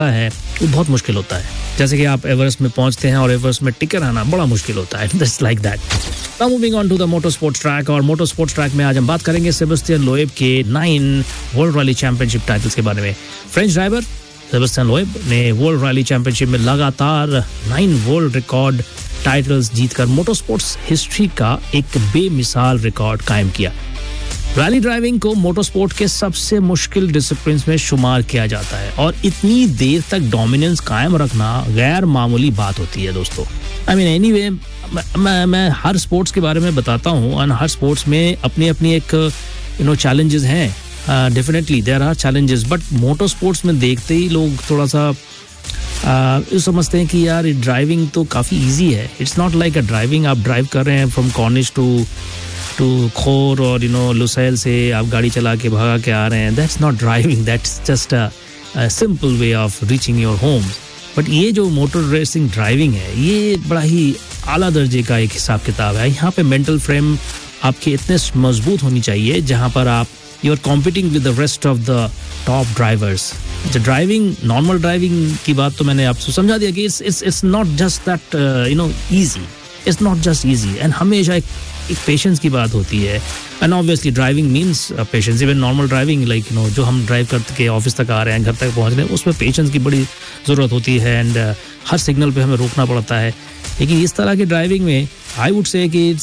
है वो बहुत मुश्किल होता है। जैसे कि आप एवरेस्ट में पहुंचते हैं और एवरेस्ट में टिके रहना बड़ा मुश्किल होता है। Just like that. Now moving on to the motor sports track, और मोटर स्पोर्ट्स ट्रैक में आज हम बात करेंगे सेबेस्टियन लोएब के 9 वर्ल्ड रैली चैंपियनशिप टाइटल्स के बारे में। फ्रेंच ड्राइवर सेबेस्टियन लोएब ने वर्ल्ड रैली चैंपियनशिप में लगातार 9 वर्ल्ड रिकॉर्ड टाइटल्स जीतकर मोटर स्पोर्ट्स हिस्ट्री का एक बेमिसाल रिकॉर्ड कायम किया। रैली ड्राइविंग को मोटरस्पोर्ट के सबसे मुश्किल डिसिप्लिन्स में शुमार किया जाता है और इतनी देर तक डोमिनेंस कायम रखना गैर मामूली बात होती है दोस्तों। आई मीन एनीवे, मैं हर स्पोर्ट्स के बारे में बताता हूँ और हर स्पोर्ट्स में अपनी अपनी एक चैलेंजेस हैं। Definitely there are challenges, but motor sports में देखते ही लोग थोड़ा सा समझते हैं कि यार ड्राइविंग तो काफ़ी ईजी है। It's not like a driving आप ड्राइव कर रहे हैं फ्रॉम कॉर्निश टू खोर और लुसैल से आप गाड़ी चला के भगा के आ रहे हैं। That's not driving, that's just a simple way of reaching your homes. But ये जो मोटर रेसिंग ड्राइविंग है ये बड़ा ही आला दर्जे का एक हिसाब किताब है। यहाँ पे मेंटल फ्रेम आपके इतने मजबूत होनी चाहिए जहाँ पर आप you are competing with the rest of the top drivers. Driving, normal driving की बात तो मैंने आपको समझा दिया कि it's not just that easy, it's not just easy. And हमेशा एक पेशेंस की बात होती है। And obviously driving means patience. Even normal driving like जो हम ड्राइव करके ऑफिस तक आ रहे हैं, घर तक पहुंच रहे हैं, उसमें पेशेंस की बड़ी ज़रूरत होती है। एंड हर सिग्नल पे हमें रोकना पड़ता है। लेकिन इस तरह की ड्राइविंग में आई वुड से कि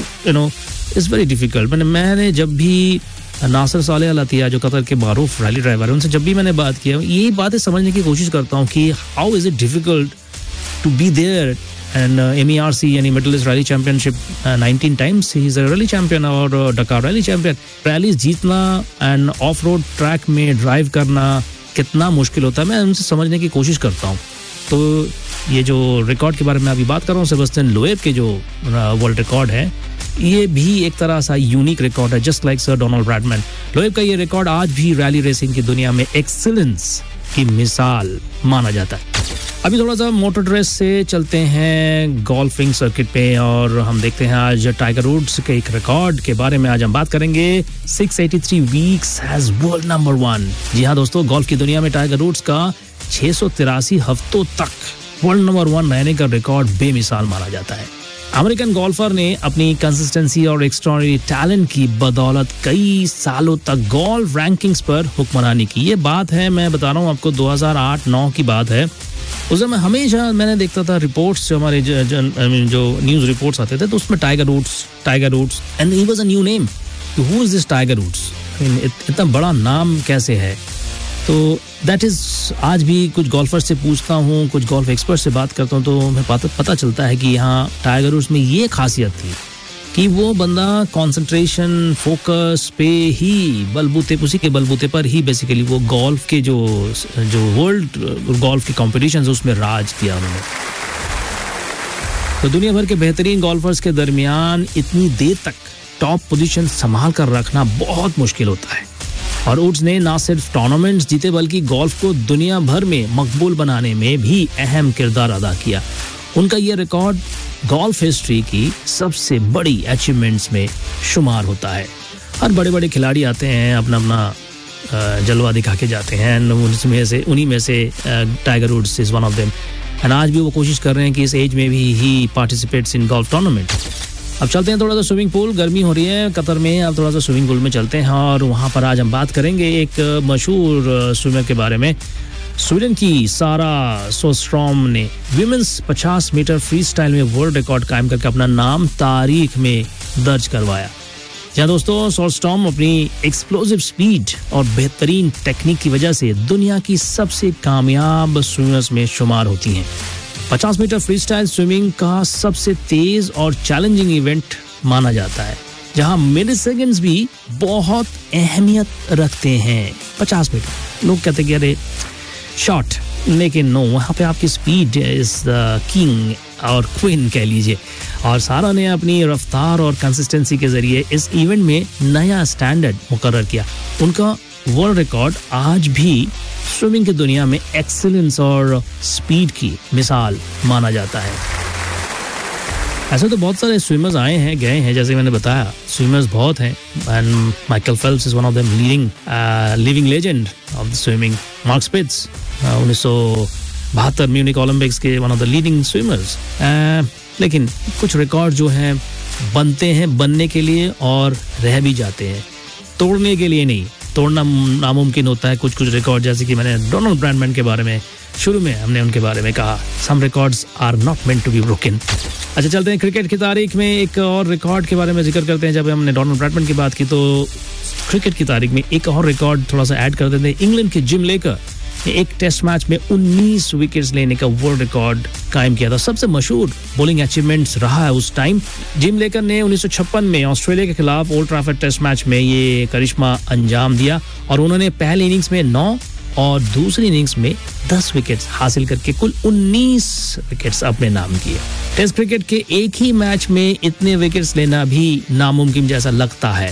इट्स वेरी डिफिकल्ट। मैंने जब भी नासिर सालेह अल अतिया जो कतर के मारूफ रैली ड्राइवर है उनसे जब भी मैंने बात किया, यही बातें समझने की कोशिश करता हूँ कि how is it difficult to be there. And MERC यानी middle east rally championship 19 times he is a rally champion और डकार रैली चैंपियन। रैली जीतना एंड ऑफ रोड ट्रैक में ड्राइव करना कितना मुश्किल होता है, मैं उनसे समझने की कोशिश करता हूँ। तो ये जो रिकॉर्ड के बारे में अभी बात कर रहा हूँ, सेबेस्टियन लोएब के जो वर्ल्ड रिकॉर्ड है, ये भी एक तरह सा यूनिक रिकॉर्ड है, just like sir Donald Bradman. Loeb का ये रिकॉर्ड आज भी रैली रेसिंग की दुनिया में एक्सीलेंस की मिसाल माना जाता है। अभी थोड़ा सा मोटर रेस से चलते हैं गोल्फिंग सर्किट पे और हम देखते हैं आज टाइगर वुड्स के एक रिकॉर्ड के बारे में आज हम बात करेंगे। 683 वीक्स हैज वर्ल्ड नंबर 1। जी हाँ दोस्तों, गोल्फ की दुनिया में टाइगर वुड्स का 683 हफ्तों तक वर्ल्ड नंबर 1 रहने का रिकॉर्ड बेमिसाल माना जाता है। अमेरिकन गोल्फर ने अपनी कंसिस्टेंसी और एक्स्ट्राऑर्डिनरी टैलेंट की बदौलत कई सालों तक गोल्फ रैंकिंग्स पर हुक्मरानी की। ये बात है, मैं बता रहा हूँ आपको, 2008-9 की बात है। उस समय हमेशा मैंने देखता था रिपोर्ट्स, जो हमारे जो न्यूज़ रिपोर्ट्स आते थे, तो उसमें tiger woods and he was a new name. Who is this tiger woods? इतना बड़ा नाम कैसे है? तो दैट इज, आज भी कुछ गोल्फर से पूछता हूँ, कुछ गोल्फ एक्सपर्ट से बात करता हूँ, तो हमें पता चलता है कि यहाँ टाइगर वुड्स में ये खासियत थी कि वो बंदा कंसंट्रेशन, फोकस पे ही उसी के बलबूते पर ही बेसिकली वो गोल्फ के जो वर्ल्ड गोल्फ के कॉम्पिटिशंस उसमें राज किया उन्होंने। तो दुनिया भर के बेहतरीन गोल्फर्स के दरमियान इतनी देर तक टॉप पोजीशन संभाल कर रखना बहुत मुश्किल होता है। और वुड्स ने ना सिर्फ टूर्नामेंट्स जीते बल्कि गोल्फ को दुनिया भर में मकबूल बनाने में भी अहम किरदार अदा किया। उनका ये रिकॉर्ड गोल्फ हिस्ट्री की सबसे बड़ी अचीवमेंट्स में शुमार होता है। हर बड़े बड़े खिलाड़ी आते हैं, अपना जलवा दिखा के जाते हैं, उन्हीं में से tiger woods is one of them. And आज भी वो कोशिश कर रहे हैं कि इस एज में भी ही पार्टिसिपेट्स इन गोल्फ टूर्नामेंट। अब चलते हैं थोड़ा सा स्विमिंग पूल, गर्मी हो रही है कतर में, अब थोड़ा सा स्विमिंग पूल में चलते हैं और वहाँ पर आज हम बात करेंगे एक मशहूर स्विमर के बारे में। स्वीडन की सारा सोस्ट्रॉम ने विमेंस 50 मीटर फ्री स्टाइल में वर्ल्ड रिकॉर्ड कायम करके अपना नाम तारीख में दर्ज करवाया। जहाँ दोस्तों सोस्ट्रॉम अपनी एक्सप्लोसिव स्पीड और बेहतरीन टेक्निक की वजह से दुनिया की सबसे कामयाब स्विमर्स में शुमार होती हैं। 50 मीटर फ्री स्टाइल स्विमिंग का सबसे तेज और चैलेंजिंग इवेंट माना जाता है, जहाँ मिली सेकेंड्स भी बहुत अहमियत रखते हैं। 50 मीटर लोग कहते हैं कि अरे शॉर्ट, लेकिन नो, वहाँ पे आपकी स्पीड इज द किंग और क्वीन कह लीजिए। और सारा ने अपनी रफ्तार और कंसिस्टेंसी के जरिए इस इवेंट में नया स्टैंडर्ड मुकर्रर किया। उनका वर्ल्ड रिकॉर्ड आज भी स्विमिंग की दुनिया में एक्सीलेंस और स्पीड की मिसाल माना जाता है। ऐसे तो बहुत सारे स्विमर्स आए हैं गए हैं, जैसे मैंने बताया स्विमर्स बहुत हैं and Michael Phelps is one of them, living legend of the swimming. Mark स्पिट्स 1972 Munich Olympics के one of the leading swimmers. लेकिन कुछ रिकॉर्ड जो हैं बनते हैं बनने के लिए और रह भी जाते हैं, तोड़ने के लिए नहीं। तोड़ना नामुमकिन होता है कुछ रिकॉर्ड, जैसे कि मैंने डोनाल्ड ब्रैडमैन के बारे में शुरू में हमने उनके बारे में कहा, सम records are not meant to be broken. अच्छा, चलते हैं क्रिकेट की तारीख में एक और रिकॉर्ड के बारे में जिक्र करते हैं। जब हमने डोनाल्ड ब्रैडमैन की बात की तो क्रिकेट की तारीख में एक और रिकॉर्ड थोड़ा सा ऐड कर देते हैं। इंग्लैंड के जिम लेकर ने एक टेस्ट मैच में 19 विकेट्स लेने का वर्ल्ड रिकॉर्ड कायम किया था। सबसे मशहूर बॉलिंग अचीवमेंट्स रहा है उस टाइम। जिम लेकर ने 1956 में ऑस्ट्रेलिया के खिलाफ ओल्ड ट्रैफर्ड टेस्ट मैच में ये करिश्मा अंजाम दिया और उन्होंने पहली इनिंग्स में 9 और दूसरी इनिंग्स में 10 विकेट्स हासिल करके कुल 19 विकेट्स अपने नाम किए। टेस्ट क्रिकेट के एक ही मैच में इतने विकेट्स लेना भी नामुमकिन जैसा लगता है।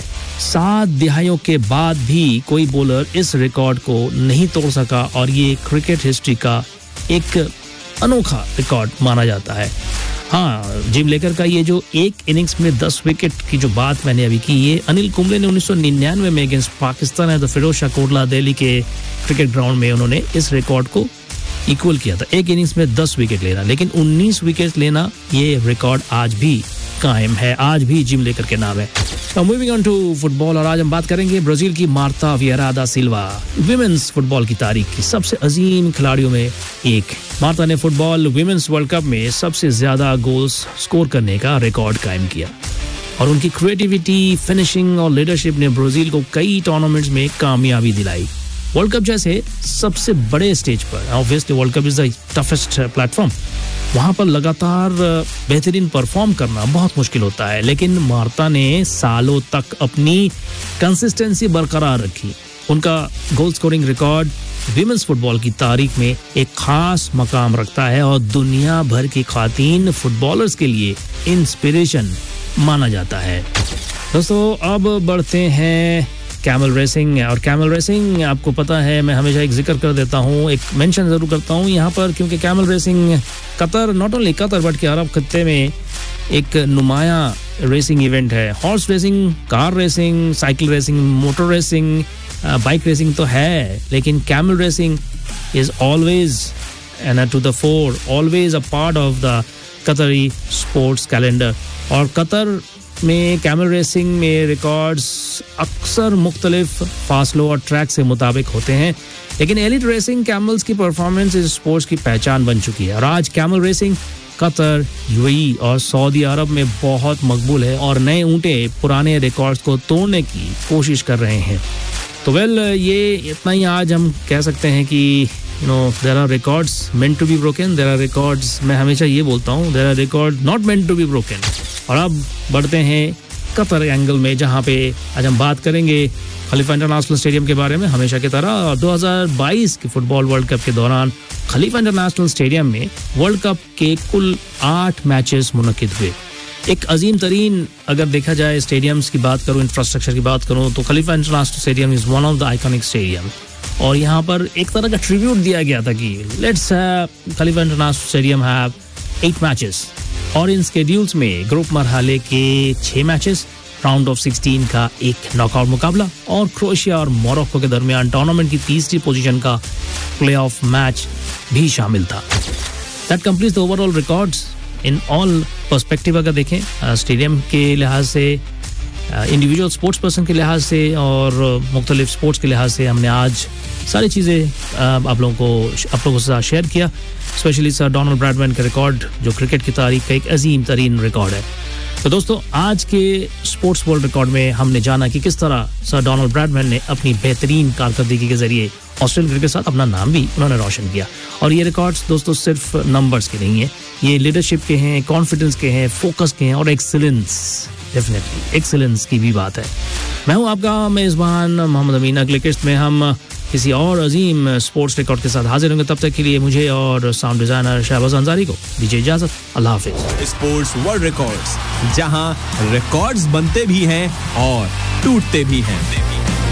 7 दिहाइयों के बाद भी कोई बॉलर इस रिकॉर्ड को नहीं तोड़ सका और ये क्रिकेट हिस्ट्री का एक अनोखा रिकॉर्ड माना जाता है। हाँ, जिम लेकर का ये जो एक इनिंग्स में 10 विकेट की जो बात मैंने अभी की, ये अनिल कुंबले ने 1999 में अगेंस्ट पाकिस्तान है तो फिरोज शाह कोटला दिल्ली के क्रिकेट ग्राउंड में उन्होंने इस रिकॉर्ड को इक्वल किया था, एक इनिंग्स में 10 विकेट लेना। लेकिन 19 विकेट लेना ये रिकॉर्ड आज भी कायम है, आज भी जिम लेकर के नाम है। मूविंग ऑन टू फुटबॉल, और आज हम बात करेंगे ब्राजील की मार्ता विएरा दा सिल्वा, विमेंस फुटबॉल की तारीख की सबसे अजीम खिलाड़ियों में एक। मार्ता ने फुटबॉल विमेंस वर्ल्ड कप में सबसे ज्यादा गोल्स स्कोर करने का रिकॉर्ड कायम किया और उनकी क्रिएटिविटी, फिनिशिंग और लीडरशिप ने ब्राजील को कई टूर्नामेंट्स में कामयाबी दिलाई। वर्ल्ड कप जैसे सबसे बड़े स्टेज पर, obviously world cup is the toughest platform, वहां पर लगातार बेहतरीन परफॉर्म करना बहुत मुश्किल होता है। लेकिन मार्ता ने सालों तक अपनी कंसिस्टेंसी बरकरार रखी। उनका goal scoring record women's football की तारीख में एक खास मकाम रखता है और दुनिया भर की खातीन फुटबॉलर्स के लिए इंस्पिरेशन माना जाता है। दोस्तों, अब बढ़ते हैं कैमल रेसिंग। और कैमल रेसिंग आपको पता है, मैं हमेशा एक जिक्र कर देता हूँ, एक मेंशन जरूर करता हूँ यहाँ पर, क्योंकि camel racing Qatar, not only Qatar but के अरब खत्ते में एक नुमाया रेसिंग इवेंट है। Horse racing, car racing, cycle racing, motor racing, bike racing तो है, लेकिन camel racing is always and to the four, always a part of the कतरी sports calendar. और कतर में कैमल रेसिंग में रिकॉर्ड्स अक्सर मुख्तलिफ फासलों और ट्रैक से मुताबिक होते हैं, लेकिन एलिट रेसिंग कैमल्स की परफॉर्मेंस इस स्पोर्ट्स की पहचान बन चुकी है। और आज कैमल रेसिंग कतर, यूएई और सऊदी अरब में बहुत मकबूल है और नए ऊंटे पुराने रिकॉर्ड्स को तोड़ने की कोशिश कर रहे हैं। तो ये इतना ही आज हम कह सकते हैं कि there are records meant to be broken, there are records, मैं हमेशा ये बोलता हूँ, there are records not meant to be broken। और अब बढ़ते हैं कतर एंगल में, जहाँ पे आज हम बात करेंगे खलीफा इंटरनेशनल स्टेडियम के बारे में। हमेशा की तरह 2022 के फुटबॉल वर्ल्ड कप के दौरान खलीफा इंटरनेशनल स्टेडियम में वर्ल्ड कप के कुल 8 मैचेस मुनक्किद हुए। एक अजीम तरीन, अगर देखा जाए स्टेडियम्स की बात करूँ, इंफ्रास्ट्रक्चर की बात करूँ, तो खलीफा international stadium is one of the iconic stadium. और यहाँ पर एक तरह का ट्रिब्यूट दिया गया था कि let's Khalifa international stadium have 8 matches, और इन स्केड्यूल्स में ग्रुप मरहले के 6 मैचेस, राउंड ऑफ 16 का एक नॉकआउट मुकाबला और क्रोएशिया और मोरक्को के दरमियान टूर्नामेंट की तीसरी पोजीशन का प्लेऑफ मैच भी शामिल था। That completes the overall records in all perspective. अगर देखें स्टेडियम के लिहाज से, इंडिविजुअल स्पोर्ट्स पर्सन के लिहाज से और मुख्तलिफ स्पोर्ट्स के लिहाज से, हमने आज सारी चीज़ें आप लोगों के साथ शेयर किया। स्पेशली सर डोनाल्ड ब्रैडमैन का रिकॉर्ड, जो क्रिकेट की तारीख का एक अजीम तरीन रिकॉर्ड है। तो दोस्तों, आज के स्पोर्ट्स वर्ल्ड रिकॉर्ड में हमने जाना कि किस तरह सर डोनाल्ड ब्रैडमैन ने अपनी बेहतरीन कारकर्दगी के जरिए ऑस्ट्रेलियन क्रिकेट के साथ अपना नाम भी उन्होंने रोशन किया। और ये रिकॉर्ड्स दोस्तों सिर्फ नंबर्स के नहीं है, ये लीडरशिप के हैं, कॉन्फिडेंस के हैं, फोकस के हैं और एक्सीलेंस, डेफिनेटली एक्सीलेंस की भी बात है। मैं हूं आपका मेजबान मोहम्मद अमीन। अगले किस्त में हम किसी और अजीम स्पोर्ट्स रिकॉर्ड के साथ हाजिर होंगे। तब तक के लिए मुझे और साउंड डिजाइनर शहबाज अंसारी को दीजिए इजाजत। अल्लाह हाफिज। स्पोर्ट्स वर्ल्ड रिकॉर्ड्स, जहां रिकॉर्ड्स बनते भी हैं और टूटते भी हैं।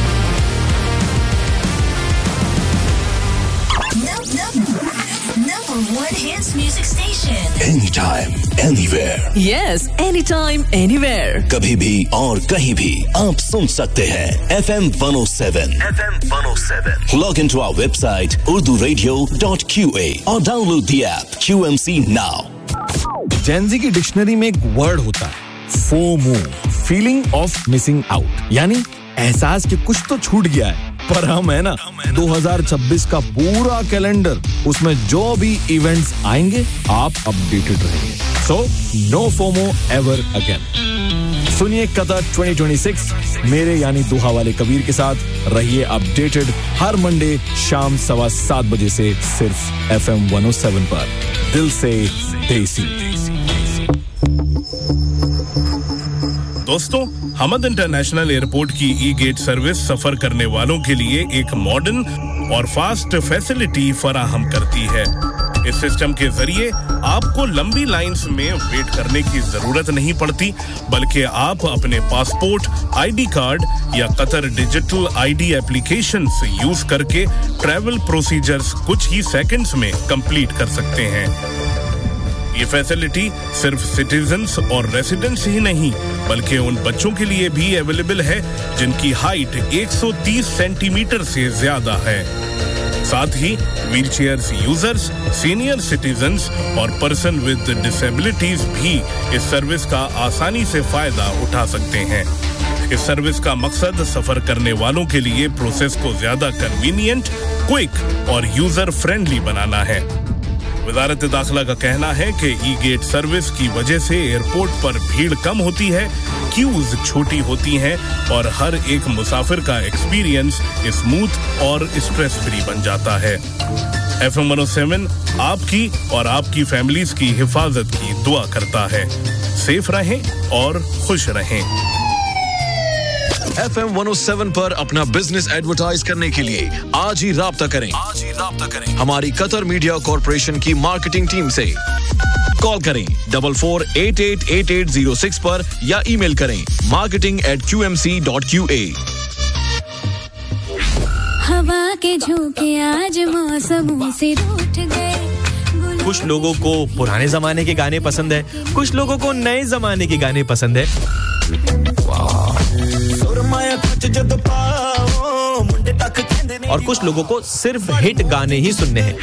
No one hits music station. Anytime, anywhere. Yes, anytime, anywhere. कभी भी और कहीं भी आप सुन सकते हैं FM 107. FM 107. Log into our website urduradio.qa और download the app QMC now. Gen Z की डिक्शनरी में एक वर्ड होता है FOMO, feeling of missing out, यानी एहसास कि कुछ तो छूट गया है। पर हम है ना 2026 का पूरा कैलेंडर, उसमें जो भी इवेंट्स आएंगे आप अपडेटेड रहेंगे। So no FOMO ever again. सुनिए कतर 2026 मेरे यानी दोहा वाले कबीर के साथ। रहिए अपडेटेड हर मंडे शाम 7:15 बजे से सिर्फ FM 107 पर। दिल से देसी। दोस्तों, हमद इंटरनेशनल एयरपोर्ट की ई-गेट सर्विस सफर करने वालों के लिए एक मॉडर्न और फास्ट फैसिलिटी फराहम करती है। इस सिस्टम के जरिए आपको लंबी लाइंस में वेट करने की जरूरत नहीं पड़ती, बल्कि आप अपने पासपोर्ट, आईडी कार्ड या कतर डिजिटल आईडी एप्लीकेशन से यूज करके ट्रैवल प्रोसीजर्स कुछ ही सेकंड्स में कंप्लीट कर सकते हैं। ये फैसिलिटी सिर्फ सिटीजन्स और रेसिडेंट्स ही नहीं, बल्कि उन बच्चों के लिए भी अवेलेबल है जिनकी हाइट 130 सेंटीमीटर से ज्यादा है। साथ ही व्हीलचेयर्स यूजर्स, सीनियर सिटीजन्स और पर्सन विद डिसेबिलिटीज भी इस सर्विस का आसानी से फायदा उठा सकते हैं। इस सर्विस का मकसद सफर करने वालों के लिए प्रोसेस को ज्यादा कन्वीनियंट, क्विक और यूजर फ्रेंडली बनाना है। वजारत दाखिला का कहना है कि ई-गेट सर्विस की वजह से एयरपोर्ट पर भीड़ कम होती है, क्यूज छोटी होती हैं और हर एक मुसाफिर का एक्सपीरियंस स्मूथ और स्ट्रेस फ्री बन जाता है। FM 107 आपकी और आपकी फैमिलीज की हिफाजत की दुआ करता है। सेफ रहें और खुश रहें। FM 107 पर अपना बिजनेस एडवर्टाइज करने के लिए आज ही राब्ता करें हमारी कतर मीडिया कॉर्पोरेशन की मार्केटिंग टीम से। कॉल करें 44888806 पर या ईमेल करें marketing@qmc.qa। हवा के झोंके आज मौसमों से रूठ गए। कुछ लोगों को पुराने जमाने के गाने पसंद है, कुछ लोगों को नए जमाने के गाने पसंद है और कुछ लोगों को सिर्फ हिट गाने ही सुनने हैं।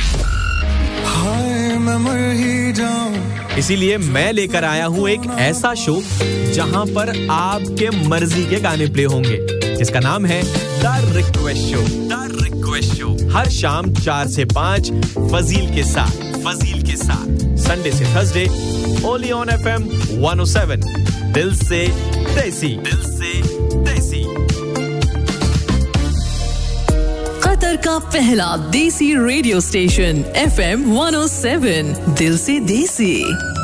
इसीलिए मैं लेकर आया हूँ एक ऐसा शो जहां पर आपके मर्जी के गाने प्ले होंगे, जिसका नाम है द रिक्वेस्ट शो। हर शाम 4 से 5 फजील के साथ संडे से थर्सडे ओनली ऑन FM 107। दिल से देसी। कतर का पहला देसी रेडियो स्टेशन FM 107 दिल से देसी।